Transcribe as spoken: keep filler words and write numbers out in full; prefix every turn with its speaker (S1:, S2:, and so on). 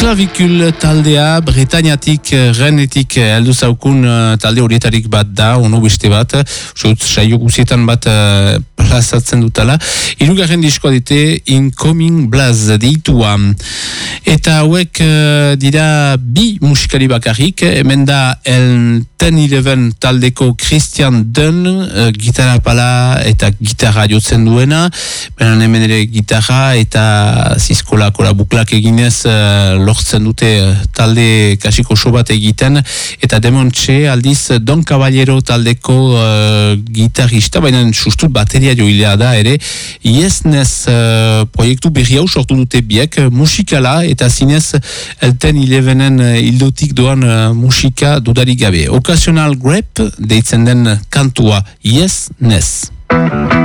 S1: Clavikul taldea Bretañatik, Rennetik heldu zaukun talde horietarik bat da, ono beste bat, uste saio guzietan bat uh, plazatzen dutala. Hirugarren diskoa dite Incoming Blaz deitua. Eta hauek uh, dira bi musikari bakarrik, hemen da el ten eleven taldeko Christian Dunn, uh, gitarra pala eta gitarra jotzen duena, benen hemen ere gitarra eta zizkola kola buklak eginez uh, lortzen dute talde kasiko oso bat egiten, eta demontxe aldiz Don Caballero taldeko uh, gitarrista, baina sustut bateria joilea da ere. Iesnez uh, proiektu berri hau sortu dute biek, musikala eta zinez el ten elevenen hildotik doan uh, musika dudarik gabe. Occasional Grape deitzen den kantua Iesnez.